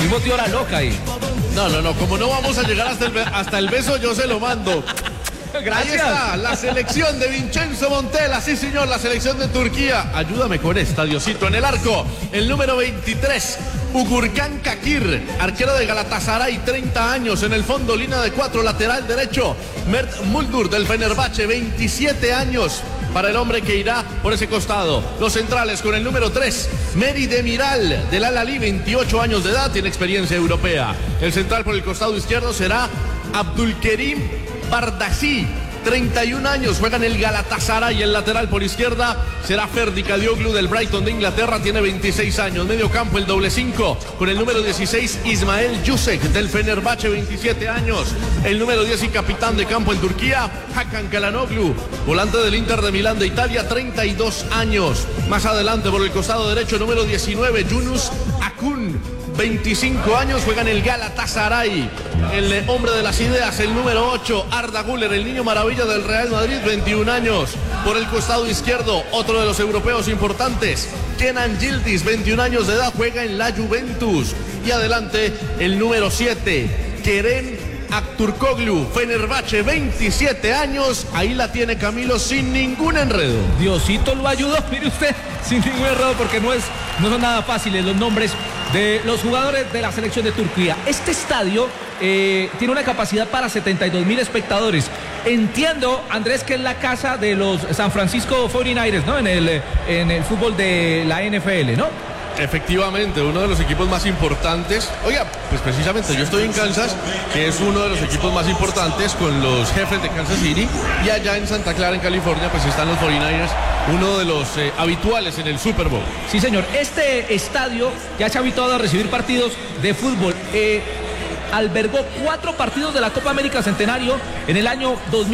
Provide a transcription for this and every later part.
Tipo tío la loca ahí. No, como no vamos a llegar hasta el beso, yo se lo mando. Gracias. Ahí está, la selección de Vincenzo Montella, sí señor, la selección de Turquía. Ayúdame con esta, Diosito, en el arco. El número 23, Ugurkan Kakir, arquero de Galatasaray, 30 años. En el fondo, línea de 4, lateral derecho, Mert Muldur del Fenerbahce, 27 años. Para el hombre que irá por ese costado. Los centrales con el número 3, Meri Demiral del Al-Ahly, 28 años de edad, tiene experiencia europea. El central por el costado izquierdo será Abdulkerim Bardasi, 31 años, juega en el Galatasaray. Y el lateral por izquierda será Ferdi Kadioglu del Brighton de Inglaterra, tiene 26 años. Medio campo el doble 5 con el número 16, Ismael Yusek del Fenerbahce, 27 años. El número 10 y capitán de campo en Turquía, Hakan Çalhanoğlu, volante del Inter de Milán de Italia, 32 años. Más adelante por el costado derecho, número 19, Yunus Akun, 25 años, juega en el Galatasaray. El hombre de las ideas, el número 8, Arda Güler, el niño maravilla del Real Madrid, 21 años. Por el costado izquierdo, otro de los europeos importantes, Kenan Yildiz, 21 años de edad, juega en la Juventus. Y adelante, el número 7, Kerem Aktürkoğlu, Fenerbahce, 27 años. Ahí la tiene Camilo sin ningún enredo. Diosito lo ayudó, mire usted, sin ningún enredo, porque no son nada fáciles los nombres de los jugadores de la selección de Turquía. Este estadio tiene una capacidad para 72.000 espectadores. Entiendo, Andrés, que es la casa de los San Francisco 49ers, ¿no? En el fútbol de la NFL, ¿no? Efectivamente, uno de los equipos más importantes. Oiga, pues precisamente yo estoy en Kansas, que es uno de los equipos más importantes, con los Jefes de Kansas City. Y allá en Santa Clara, en California, pues están los 49ers, uno de los habituales en el Super Bowl. Sí, señor. Este estadio ya se ha habituado a recibir partidos de fútbol. Albergó 4 partidos de la Copa América Centenario en el año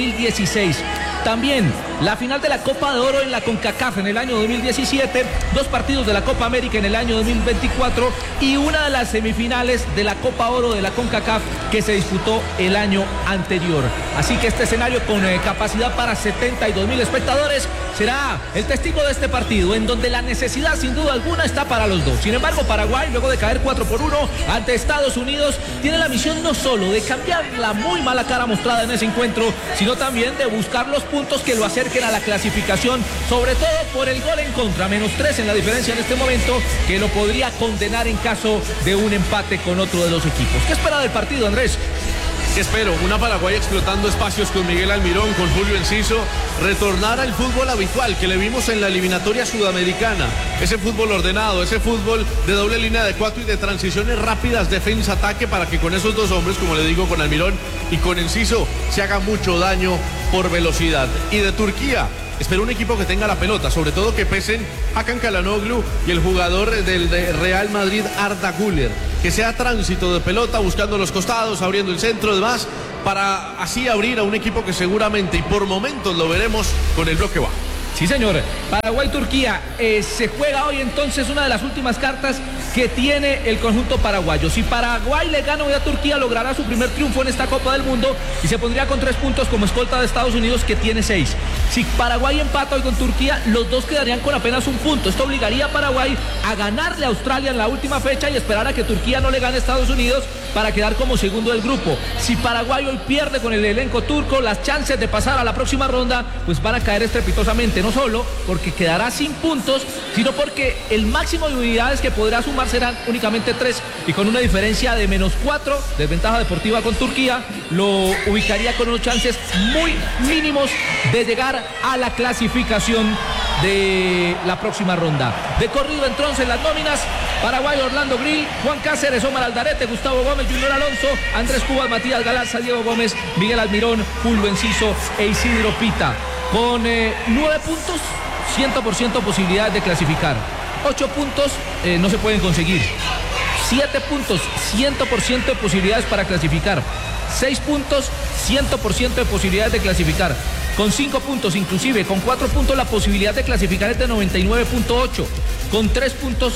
2016. También la final de la Copa de Oro en la CONCACAF en el año 2017, 2 partidos de la Copa América en el año 2024 y una de las semifinales de la Copa Oro de la CONCACAF que se disputó el año anterior. Así que este escenario con capacidad para 72.000 espectadores será el testigo de este partido, en donde la necesidad sin duda alguna está para los dos. Sin embargo, Paraguay, luego de caer 4-1 ante Estados Unidos, tiene la misión no solo de cambiar la muy mala cara mostrada en ese encuentro, sino también de buscar los puntos que lo acerquen a la clasificación, sobre todo por el gol en contra, -3 en la diferencia en este momento, que lo podría condenar en caso de un empate con otro de los equipos. ¿Qué espera del partido, Andrés? ¿Qué espero? Una Paraguay explotando espacios con Miguel Almirón, con Julio Enciso, retornar al fútbol habitual que le vimos en la eliminatoria sudamericana, ese fútbol ordenado, ese fútbol de doble línea de 4 y de transiciones rápidas, defensa-ataque, para que con esos dos hombres, como le digo, con Almirón y con Enciso, se haga mucho daño por velocidad. Y de Turquía, espero un equipo que tenga la pelota, sobre todo que pesen Hakan Çalhanoğlu y el jugador del Real Madrid, Arda Güler, que sea tránsito de pelota, buscando los costados, abriendo el centro, demás, para así abrir a un equipo que seguramente y por momentos lo veremos con el bloque bajo. Sí, señor. Paraguay-Turquía. Se juega hoy entonces una de las últimas cartas que tiene el conjunto paraguayo. Si Paraguay le gana hoy a Turquía, logrará su primer triunfo en esta Copa del Mundo y se pondría con 3 puntos como escolta de Estados Unidos, que tiene 6. Si Paraguay empata hoy con Turquía, los dos quedarían con apenas 1 punto. Esto obligaría a Paraguay a ganarle a Australia en la última fecha y esperar a que Turquía no le gane a Estados Unidos para quedar como segundo del grupo. Si Paraguay hoy pierde con el elenco turco, las chances de pasar a la próxima ronda pues van a caer estrepitosamente. No solo porque quedará sin puntos, sino porque el máximo de unidades que podrá sumar serán únicamente 3, y con una diferencia de -4 de ventaja deportiva con Turquía, lo ubicaría con unos chances muy mínimos de llegar a la clasificación de la próxima ronda. De corrido entonces las nóminas: Paraguay, Orlando Grill, Juan Cáceres, Omar Aldarete, Gustavo Gómez, Junior Alonso, Andrés Cubas, Matías Galarza, Diego Gómez, Miguel Almirón, Julio Enciso e Isidro Pita. Con 9 puntos, 100% posibilidades de clasificar. 8 puntos no se pueden conseguir. 7 puntos, 100% de posibilidades para clasificar. 6 puntos, 100% de posibilidades de clasificar. Con 5 puntos, inclusive con 4 puntos, la posibilidad de clasificar es de 99.8. Con 3 puntos,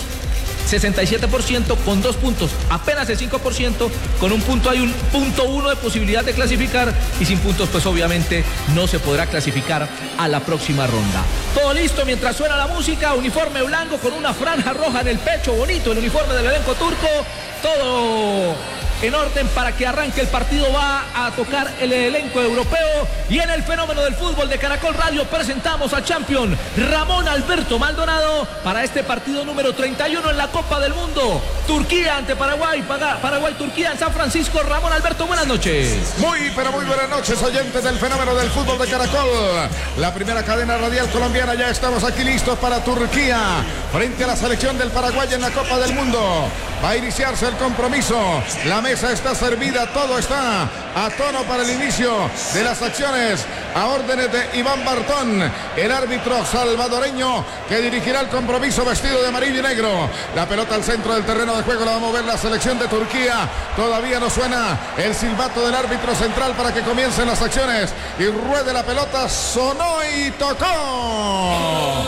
67%, con 2 puntos apenas el 5%, con 1 punto hay 1.1 de posibilidad de clasificar, y sin puntos pues obviamente no se podrá clasificar a la próxima ronda. Todo listo mientras suena la música: uniforme blanco con una franja roja en el pecho, bonito el uniforme del elenco turco. todo en orden para que arranque el partido. Va a tocar el elenco europeo y en el fenómeno del fútbol de Caracol Radio presentamos al champion Ramón Alberto Maldonado para este partido número 31 en la Copa del Mundo. Turquía ante Paraguay, Paraguay-Turquía en San Francisco. Ramón Alberto, buenas noches. Muy buenas noches, oyentes del fenómeno del fútbol de Caracol, la primera cadena radial colombiana. Ya estamos aquí listos para Turquía frente a la selección del Paraguay en la Copa del Mundo. Va a iniciarse el compromiso. La mesa está servida, todo está a tono para el inicio de las acciones. A órdenes de Iván Bartón, el árbitro salvadoreño que dirigirá el compromiso vestido de amarillo y negro. La pelota al centro del terreno de juego la va a mover la selección de Turquía. Todavía no suena el silbato del árbitro central para que comiencen las acciones y ruede la pelota. Sonó y tocó.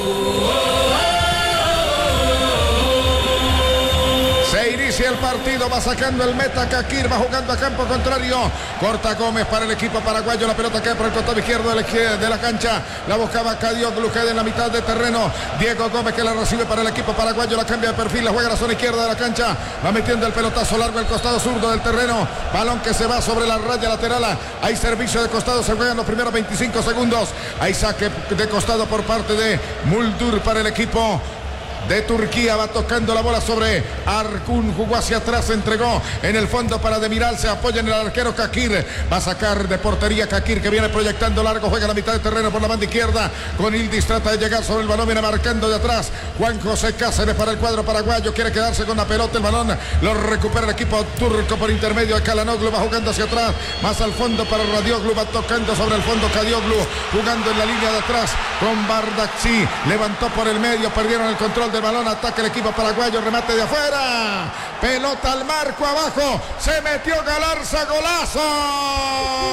Se inicia el partido, va sacando el meta Kakir, va jugando a campo contrario. Corta Gómez para el equipo paraguayo, la pelota cae por el costado izquierdo de la cancha. La buscaba Cadioglu, queda en la mitad de terreno. Diego Gómez que la recibe para el equipo paraguayo, la cambia de perfil, la juega a la zona izquierda de la cancha. Va metiendo el pelotazo largo al costado zurdo del terreno. Balón que se va sobre la raya lateral. Hay servicio de costado, se juegan los primeros 25 segundos. Hay saque de costado por parte de Muldur para el equipo de Turquía. Va tocando la bola sobre Arkun, jugó hacia atrás, entregó en el fondo para Demiral, se apoya en el arquero Kakir, va a sacar de portería Kakir que viene proyectando largo, juega la mitad de terreno por la banda izquierda con Ildis, trata de llegar sobre el balón, viene marcando de atrás Juan José Cáceres para el cuadro paraguayo, quiere quedarse con la pelota, el balón lo recupera el equipo turco por intermedio de Kalanoglu, va jugando hacia atrás, más al fondo para Radioglu, va tocando sobre el fondo Kadioglu, jugando en la línea de atrás con Bardakci, levantó por el medio, perdieron el control del balón, ataca el equipo paraguayo, remate de afuera, pelota al marco abajo, se metió Galarza, golazo.